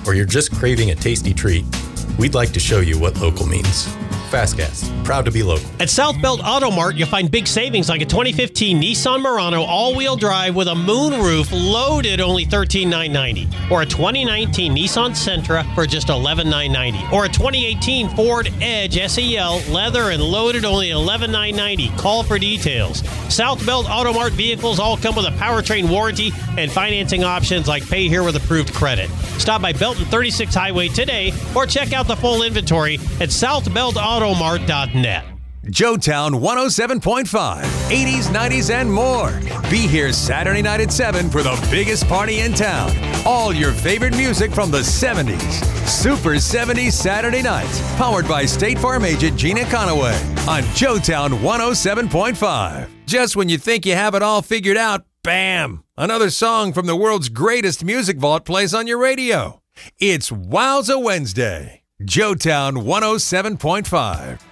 or you're just craving a tasty treat, we'd like to show you what local means. Fast Gas, proud to be local. At South Belt Auto Mart, you'll find big savings like a 2015 Nissan Murano all-wheel drive with a moonroof loaded only $13,990. Or a 2019 Nissan Sentra for just $11,990. Or a 2018 Ford Edge SEL leather and loaded only $11,990. Call for details. South Belt Auto Mart vehicles all come with a powertrain warranty and financing options like pay here with approved credit. Stop by Belton 36 Highway today or check out the full inventory at southbeltautomart.net. Joetown 107.5, 80s, 90s, and more. Be here Saturday night at 7 for the biggest party in town. All your favorite music from the 70s. Super 70s Saturday nights. Powered by State Farm agent Gina Conaway on Joetown 107.5. Just when you think you have it all figured out, bam! Another song from the world's greatest music vault plays on your radio. It's Wowza Wednesday. Joetown 107.5.